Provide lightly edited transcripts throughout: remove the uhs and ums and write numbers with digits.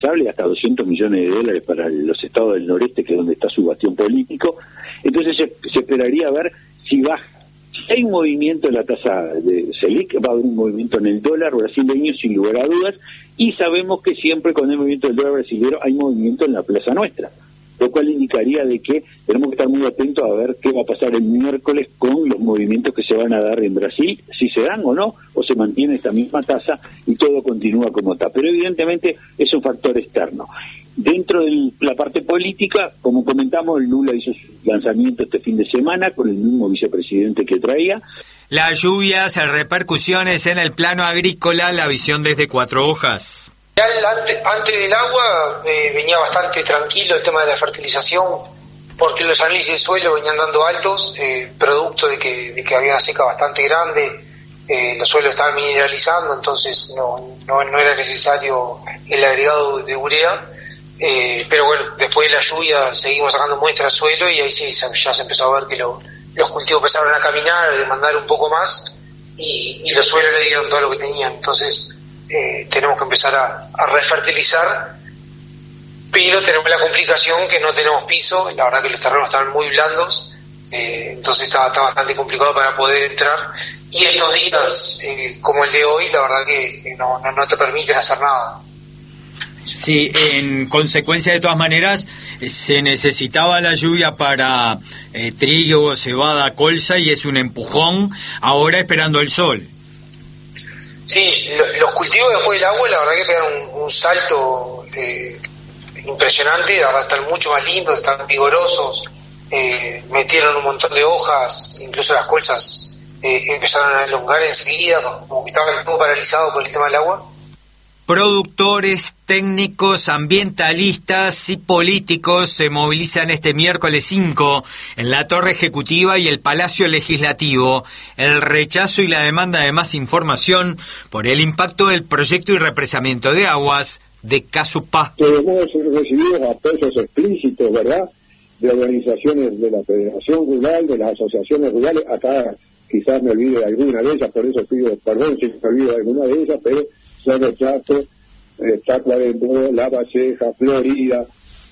hasta $200 millones para los estados del noreste, que es donde está su bastión político. Entonces se esperaría ver si baja. Si hay un movimiento en la tasa de Selic, va a haber un movimiento en el dólar brasileño sin lugar a dudas, y sabemos que siempre con el movimiento del dólar brasileño hay movimiento en la plaza nuestra, lo cual indicaría de que tenemos que estar muy atentos a ver qué va a pasar el miércoles con los movimientos que se van a dar en Brasil, si se dan o no, o se mantiene esta misma tasa y todo continúa como está. Pero evidentemente es un factor externo. Dentro de la parte política, como comentamos, Lula hizo su lanzamiento este fin de semana con el mismo vicepresidente que traía. Las lluvias, repercusiones en el plano agrícola, la visión desde Cuatro Hojas. Antes del agua venía bastante tranquilo el tema de la fertilización, porque los análisis de suelo venían dando altos, producto de que había una seca bastante grande, los suelos estaban mineralizando, entonces no era necesario el agregado de urea. Pero bueno, después de la lluvia seguimos sacando muestras de suelo y ahí sí ya se empezó a ver que los cultivos empezaron a caminar, a demandar un poco más y los suelos le dieron todo lo que tenían. Entonces tenemos que empezar a refertilizar, pero tenemos la complicación que no tenemos piso. La verdad que los terrenos están muy blandos, entonces está bastante complicado para poder entrar, y estos días como el de hoy, la verdad que no te permiten hacer nada. Sí, en consecuencia, de todas maneras, se necesitaba la lluvia para trigo, cebada, colza, y es un empujón ahora esperando el sol. Sí, los cultivos después del agua, la verdad que pegan un salto impresionante, ahora están mucho más lindos, están vigorosos, metieron un montón de hojas, incluso las colzas empezaron a elongar enseguida, como que estaban todo paralizados por el tema del agua. Productores, técnicos, ambientalistas y políticos se movilizan este miércoles 5 en la Torre Ejecutiva y el Palacio Legislativo. El rechazo y la demanda de más información por el impacto del proyecto y represamiento de aguas de Casupá. Hemos recibido apoyos explícitos, ¿verdad?, de organizaciones de la Federación Rural, de las asociaciones rurales. Acá quizás me olvide de alguna de ellas, por eso pido perdón si me olvido de alguna de ellas, pero Cerro Chaco, Tacuarembó, La Valleja, Florida,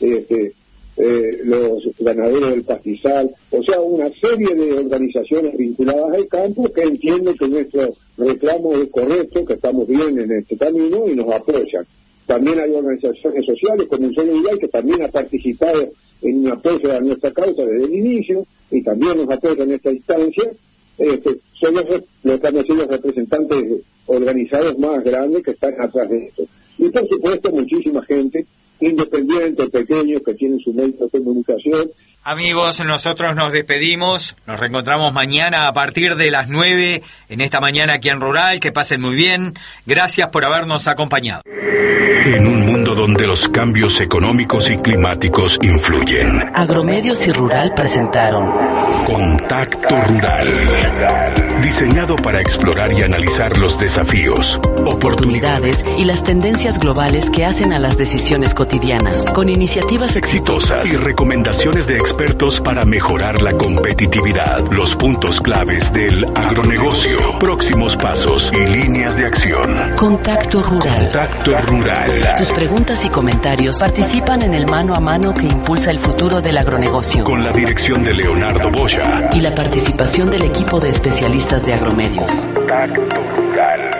los ganaderos del pastizal, o sea, una serie de organizaciones vinculadas al campo que entienden que nuestro reclamo es correcto, que estamos bien en este camino y nos apoyan. También hay organizaciones sociales como el Solo Igual, que también ha participado en un apoyo a nuestra causa desde el inicio y también nos apoya en esta instancia. Son los que han sido los representantes organizados más grandes que están atrás de esto. Y por supuesto muchísima gente, independientes, pequeños, que tienen su medio de comunicación. Amigos, nosotros nos despedimos, nos reencontramos mañana a partir de las 9 en esta mañana aquí en Rural. Que pasen muy bien, gracias por habernos acompañado. En un mundo donde los cambios económicos y climáticos influyen, Agromedios y Rural presentaron Contacto Rural, diseñado para explorar y analizar los desafíos, oportunidades y las tendencias globales que hacen a las decisiones cotidianas, con iniciativas exitosas y recomendaciones de expertos para mejorar la competitividad, los puntos claves del agronegocio, próximos pasos y líneas de acción. Contacto Rural. Contacto Rural. Tus preguntas y comentarios participan en el mano a mano que impulsa el futuro del agronegocio, con la dirección de Leonardo Boya y la participación del equipo de especialistas de Agromedios. Contacto Rural.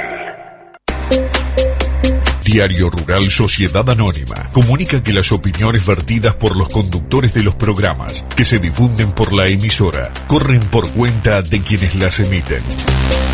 Diario Rural Sociedad Anónima comunica que las opiniones vertidas por los conductores de los programas que se difunden por la emisora corren por cuenta de quienes las emiten.